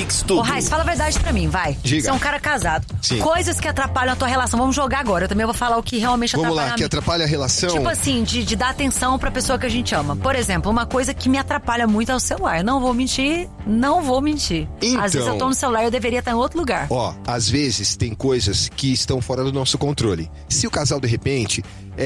Mix Tudo. Ô, Raiz, fala a verdade pra mim, vai. Diga. Você é um cara casado. Sim. Coisas que atrapalham a tua relação. Vamos jogar agora. Eu também vou falar o que realmente Vamos atrapalha lá, que atrapalha a relação. Tipo assim, de dar atenção pra pessoa que a gente ama. Por exemplo, uma coisa que me atrapalha muito é o celular. Não vou mentir. Então, às vezes eu tô no celular e eu deveria estar em outro lugar. Ó, às vezes tem coisas que estão fora do nosso controle. Se o casal, de repente,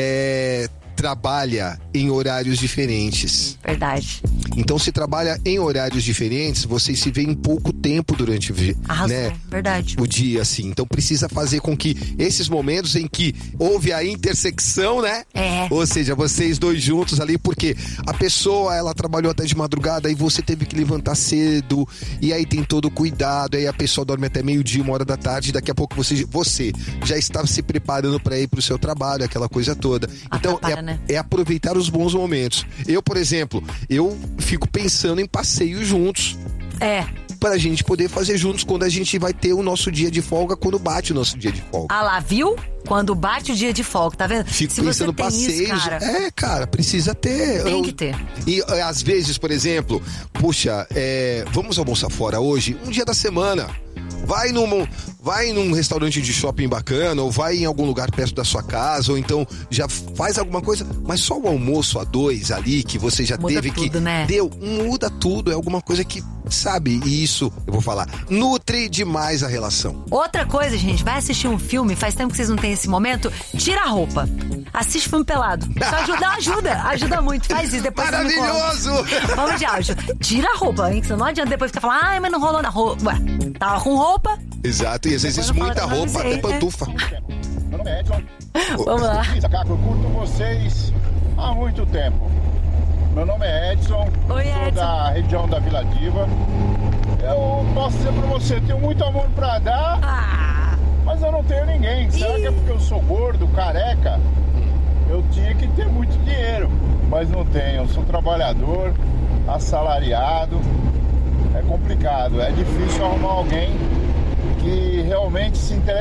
trabalha em horários diferentes. Verdade. Então, se trabalha em horários diferentes, vocês se veem em pouco tempo durante Verdade. o dia, assim. Então, precisa fazer com que esses momentos em que houve a intersecção, né? Ou seja, vocês dois juntos ali, porque a pessoa, ela trabalhou até de madrugada e você teve que levantar cedo, e aí tem todo o cuidado, aí a pessoa dorme até meio-dia, 1h da tarde, e daqui a pouco você já está se preparando para ir pro seu trabalho, aquela coisa toda. Então, é aproveitar os bons momentos. Eu, por exemplo, fico pensando em passeios juntos. Pra gente poder fazer juntos quando a gente vai ter o nosso dia de folga, quando bate o nosso dia de folga. Ah lá, viu? Quando bate o dia de folga, tá vendo? Fico Se pensando você tem passeios. isso, cara, cara, precisa ter. Tem que ter. E às vezes, por exemplo, puxa, vamos almoçar fora hoje, um dia da semana. Vai num restaurante de shopping bacana, ou vai em algum lugar perto da sua casa, ou então já faz alguma coisa, mas só o almoço a dois ali, que você já muda teve tudo, que... né? Muda tudo, é alguma coisa que, sabe, e isso, eu vou falar, nutre demais a relação. Outra coisa, gente, vai assistir um filme, faz tempo que vocês não têm esse momento, tira a roupa. Assiste filme pelado. Só ajuda muito, faz isso, depois maravilhoso! Vamos de áudio. Tira a roupa, hein, que você não adianta depois ficar falando, mas não rolou na roupa. Ué, tava com roupa. Exato, e às vezes muita roupa, até pantufa. Meu nome é Edson. Vamos lá. Eu curto vocês há muito tempo. Meu nome é Edson. Oi, sou Edson. da região da Vila Diva. Eu posso dizer pra você, tenho muito amor pra dar, mas eu não tenho ninguém. Será que é porque eu sou gordo, careca? Eu tinha que ter muito dinheiro, mas não tenho. Eu sou trabalhador, assalariado. É complicado, é difícil arrumar alguém que realmente se interessa